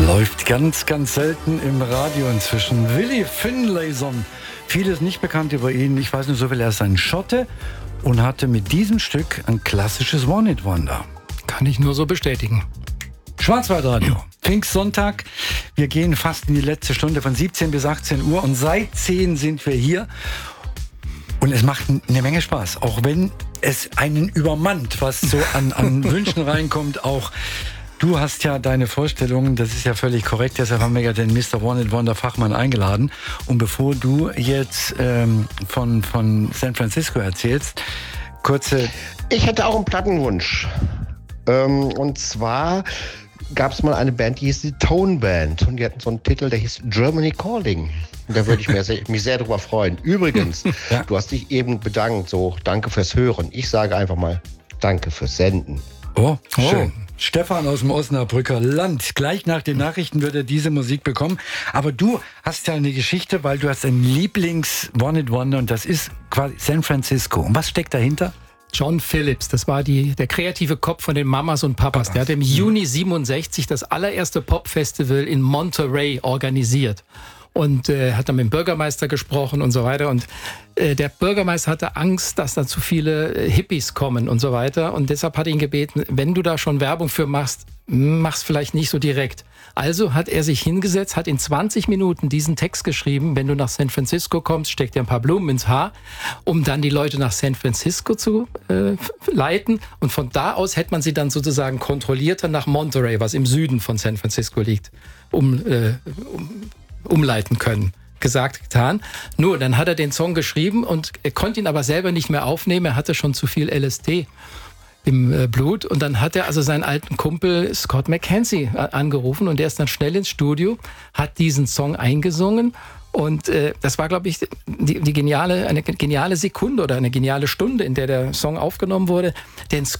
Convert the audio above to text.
Läuft ganz, ganz selten im Radio inzwischen. Willie Finlayson. Vieles nicht bekannt über ihn. Ich weiß nur so viel, er ist ein Schotte und hatte mit diesem Stück ein klassisches One-Hit-Wonder. Kann ich nur so bestätigen. Schwarzwaldradio, Pfingstsonntag. Wir gehen fast in die letzte Stunde von 17 bis 18 Uhr und seit 10 sind wir hier. Und es macht eine Menge Spaß, auch wenn es einen übermannt, was so an Wünschen reinkommt. Auch du hast ja deine Vorstellungen, das ist ja völlig korrekt, deshalb haben wir ja den Mr. One-Hit-Wonder Fachmann eingeladen. Und bevor du jetzt von San Francisco erzählst, kurze... Ich hätte auch einen Plattenwunsch. Und zwar gab es mal eine Band, die hieß die Tone Band. Und die hatten so einen Titel, der hieß Germany Calling. Und da würde ich mich sehr drüber freuen. Übrigens, ja. Du hast dich eben bedankt, so danke fürs Hören. Ich sage einfach mal danke fürs Senden. Oh, schön. Stefan aus dem Osnabrücker Land. Gleich nach den Nachrichten wird er diese Musik bekommen. Aber du hast ja eine Geschichte, weil du hast ein Lieblings-One-Hit-Wonder und das ist quasi San Francisco. Und was steckt dahinter? John Phillips, das war der kreative Kopf von den Mamas und Papas. Der hat im Juni 67 das allererste Popfestival in Monterey organisiert. Und hat dann mit dem Bürgermeister gesprochen und so weiter. Und der Bürgermeister hatte Angst, dass da zu viele Hippies kommen und so weiter. Und deshalb hat er ihn gebeten, wenn du da schon Werbung für machst, mach's vielleicht nicht so direkt. Also hat er sich hingesetzt, hat in 20 Minuten diesen Text geschrieben, wenn du nach San Francisco kommst, steck dir ein paar Blumen ins Haar, um dann die Leute nach San Francisco zu leiten. Und von da aus hätte man sie dann sozusagen kontrollierter nach Monterey, was im Süden von San Francisco liegt, umleiten können. Gesagt, getan. Nur, dann hat er den Song geschrieben und er konnte ihn aber selber nicht mehr aufnehmen. Er hatte schon zu viel LSD im Blut. Und dann hat er also seinen alten Kumpel Scott McKenzie angerufen und der ist dann schnell ins Studio, hat diesen Song eingesungen. Und das war, glaube ich, eine geniale Sekunde oder eine geniale Stunde, in der der Song aufgenommen wurde. Denn